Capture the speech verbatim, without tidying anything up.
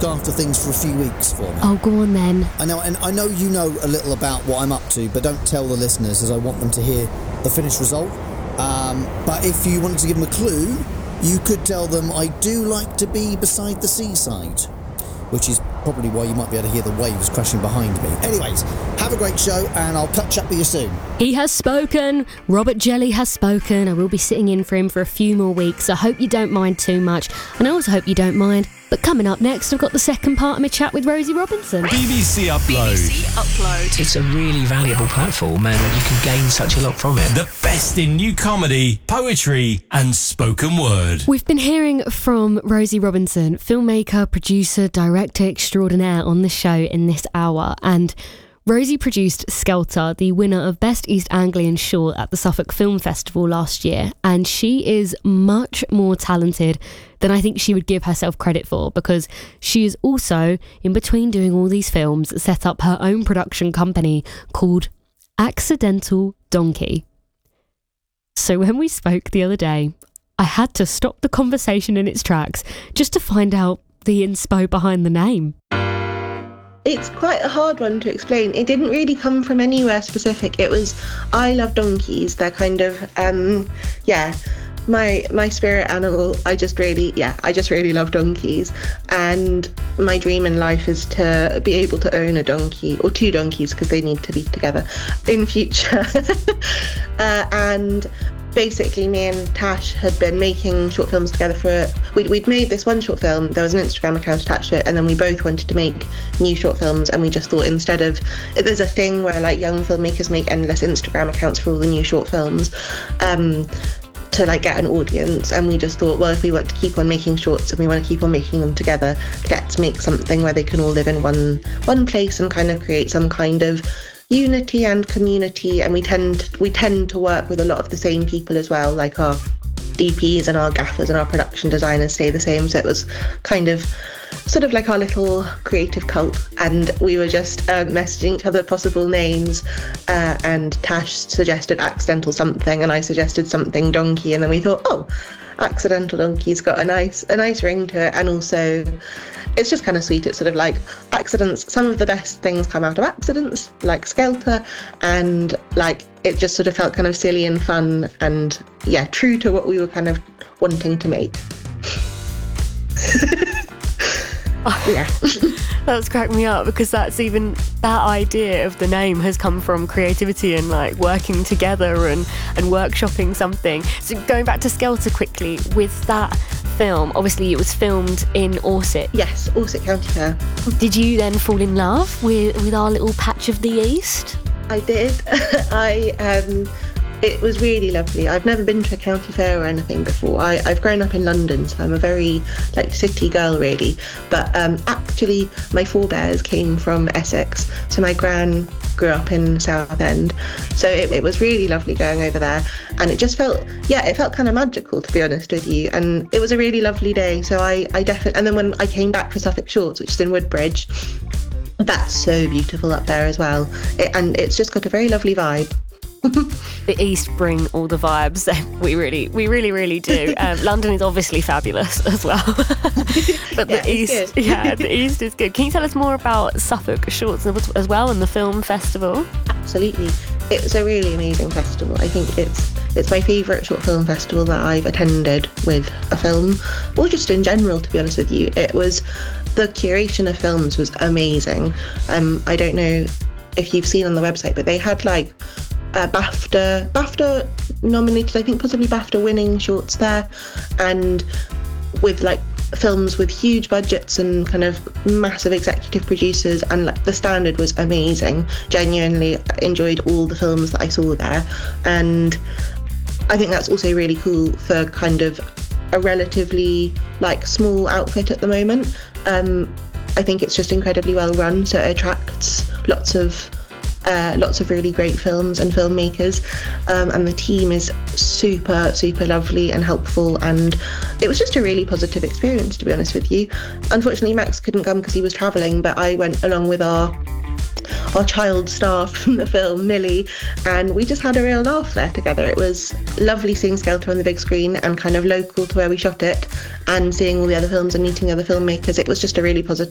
after things for a few weeks for me? Oh, go on then. I know, and I know you know a little about what I'm up to, but don't tell the listeners, as I want them to hear the finished result. Um, but if you wanted to give them a clue, you could tell them I do like to be beside the seaside, which is probably why you might be able to hear the waves crashing behind me. Anyways, have a great show, and I'll catch up with you soon. He has spoken. Robert Jelly has spoken. I will be sitting in for him for a few more weeks. I hope you don't mind too much, and I also hope you don't mind. But coming up next, I've got the second part of my chat with Rosie Robinson. B B C Upload. B B C Upload. It's a really valuable platform, and you can gain such a lot from it. The best in new comedy, poetry, and spoken word. We've been hearing from Rosie Robinson, filmmaker, producer, director extraordinaire on the show in this hour, and Rosie produced Skelter, the winner of Best East Anglian Short at the Suffolk Film Festival last year, and she is much more talented than I think she would give herself credit for, because she is also, in between doing all these films, set up her own production company called Accidental Donkey. So when we spoke the other day, I had to stop the conversation in its tracks just to find out the inspo behind the name. It's quite a hard one to explain. It didn't really come from anywhere specific. It was, I love donkeys. They're kind of, um, yeah, my my spirit animal. I just really, yeah, I just really love donkeys. And my dream in life is to be able to own a donkey, or two donkeys, because they need to be together in future. uh, and basically, me and Tash had been making short films together for, we'd, we'd made this one short film, there was an Instagram account attached to it, and then we both wanted to make new short films, and we just thought, instead of, there's a thing where like young filmmakers make endless Instagram accounts for all the new short films, um, to like get an audience, and we just thought, well, if we want to keep on making shorts and we want to keep on making them together, let's make something where they can all live in one one place and kind of create some kind of unity and community. And we tend we tend to work with a lot of the same people as well, like our D Ps and our gaffers and our production designers stay the same, so it was kind of sort of like our little creative cult. And we were just uh, messaging each other possible names, uh, and Tash suggested Accidental something and I suggested something donkey, and then we thought, oh, Accidental Donkey's got a nice a nice ring to it, and also it's just kind of sweet. It's sort of like accidents, some of the best things come out of accidents, like Skelter, and like it just sort of felt kind of silly and fun, and yeah, true to what we were kind of wanting to make. Oh, yeah. That's cracked me up, because that's even, that idea of the name has come from creativity and like working together and, and workshopping something. So going back to Skelter quickly, with that film, obviously it was filmed in Orsett. Yes, Orsett County Fair. Did you then fall in love with, with our little patch of the East? I did. I um It was really lovely. I've never been to a county fair or anything before. I, I've grown up in London, so I'm a very like city girl really. But um, actually my forebears came from Essex, so my gran grew up in Southend. So it, it was really lovely going over there, and it just felt, yeah, it felt kind of magical, to be honest with you. And it was a really lovely day. So I, I definitely, and then when I came back for Suffolk Shorts, which is in Woodbridge, that's so beautiful up there as well. It, and it's just got a very lovely vibe. The East bring all the vibes. We really, we really, really do. Um, London is obviously fabulous as well, but the yeah, East, yeah, the East is good. Can you tell us more about Suffolk Shorts as well and the film festival? Absolutely, it's a really amazing festival. I think it's it's my favourite short film festival that I've attended with a film, or just in general. To be honest with you, it was the curation of films was amazing. Um, I don't know if you've seen on the website, but they had like. Uh, BAFTA, BAFTA nominated, I think possibly BAFTA winning shorts there, and with like films with huge budgets and kind of massive executive producers, and like the standard was amazing. Genuinely enjoyed all the films that I saw there, and I think that's also really cool for kind of a relatively like small outfit at the moment. Um, I think it's just incredibly well run, so it attracts lots of Uh, lots of really great films and filmmakers, um, and the team is super super lovely and helpful, and it was just a really positive experience, to be honest with you. Unfortunately Max couldn't come because he was travelling, but I went along with our our child star from the film, Millie, and we just had a real laugh there together. It was lovely seeing Skelter on the big screen and kind of local to where we shot it, and seeing all the other films and meeting other filmmakers. It was just a really positive